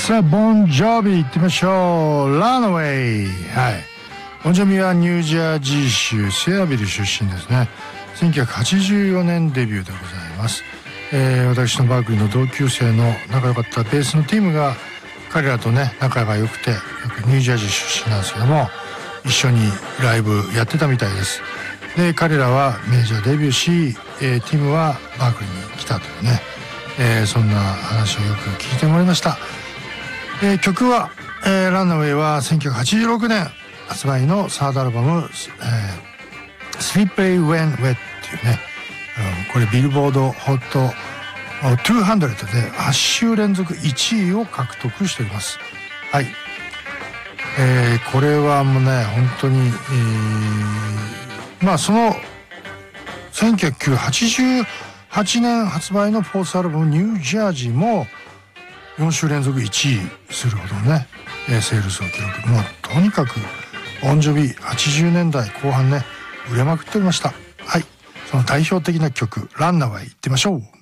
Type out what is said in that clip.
さあボンジョビ行ってみましょう。ランアウェイ。はい、ボンジョビはニュージャージー州セアビル出身ですね。1984年デビューでございます。私のバークリーの同級生の仲良かったベースのティムが彼らとね仲が良くて、よくニュージャージー出身なんですけども、一緒にライブやってたみたいです。で彼らはメジャーデビューし、ティムはバークリーに来たというね、そんな話をよく聞いてもらいました。曲は、ランナウェイは1986年発売のサードアルバム、Slippery When Wet っていうね、これビルボードホット200で8週連続1位を獲得しております。はい、これはもうね本当に、まあその1988年発売のフォースアルバムニュージャージーも4週連続1位するほどね、セールスを記録。もうとにかくボンジョビ80年代後半ね売れまくっておりました。はい、その代表的な曲ランナーは行ってみましょう。